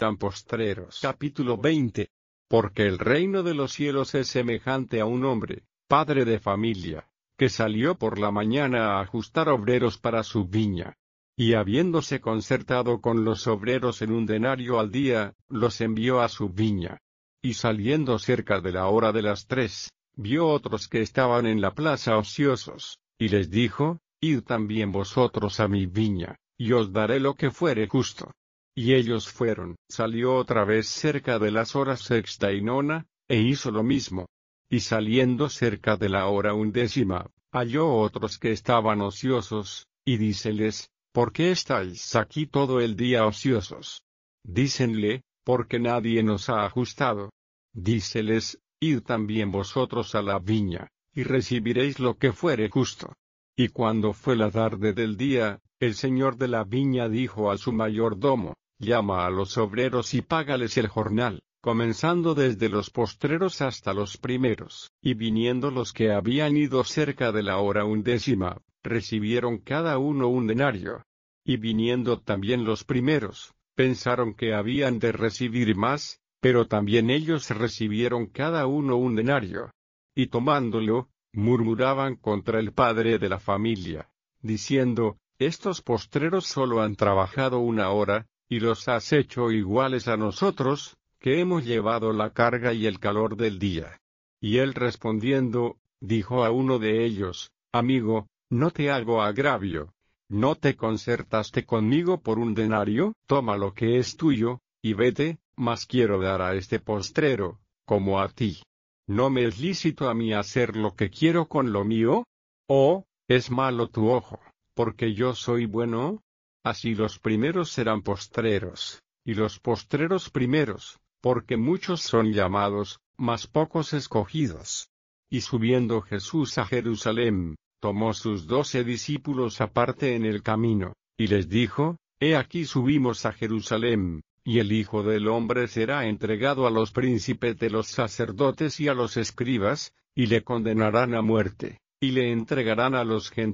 serán postreros. Capítulo 20. Porque el reino de los cielos es semejante a un hombre, padre de familia, que salió por la mañana a ajustar obreros para su viña. Y habiéndose concertado con los obreros en 1 denario al día, los envió a su viña. Y saliendo cerca de la hora de las 3, vio otros que estaban en la plaza ociosos, y les dijo: Id también vosotros a mi viña, y os daré lo que fuere justo. Y ellos fueron. Salió otra vez cerca de las horas 6ª y 9ª, e hizo lo mismo. Y saliendo cerca de la hora 11ª, halló otros que estaban ociosos, y díceles: ¿Por qué estáis aquí todo el día ociosos? Dícenle: porque nadie nos ha ajustado. Díceles: Id también vosotros a la viña, y recibiréis lo que fuere justo. Y cuando fue la tarde del día, el señor de la viña dijo a su mayordomo: Llama a los obreros y págales el jornal, comenzando desde los postreros hasta los primeros. Y viniendo los que habían ido cerca de la hora 11ª, recibieron cada uno 1 denario. Y viniendo también los primeros, pensaron que habían de recibir más, pero también ellos recibieron cada uno 1 denario. Y tomándolo, murmuraban contra el padre de la familia, diciendo: Estos postreros solo han trabajado 1 hora, y los has hecho iguales a nosotros, que hemos llevado la carga y el calor del día. Y él respondiendo, dijo a uno de ellos: Amigo, no te hago agravio. ¿No te concertaste conmigo por 1 denario? Toma lo que es tuyo, y vete, mas quiero dar a este postrero, como a ti. ¿No me es lícito a mí hacer lo que quiero con lo mío? ¿O, es malo tu ojo, porque yo soy bueno? Así los primeros serán postreros, y los postreros primeros, porque muchos son llamados, mas pocos escogidos. Y subiendo Jesús a Jerusalén, tomó sus 12 discípulos aparte en el camino, y les dijo: He aquí subimos a Jerusalén, y el Hijo del Hombre será entregado a los príncipes de los sacerdotes y a los escribas, y le condenarán a muerte, y le entregarán a los gentiles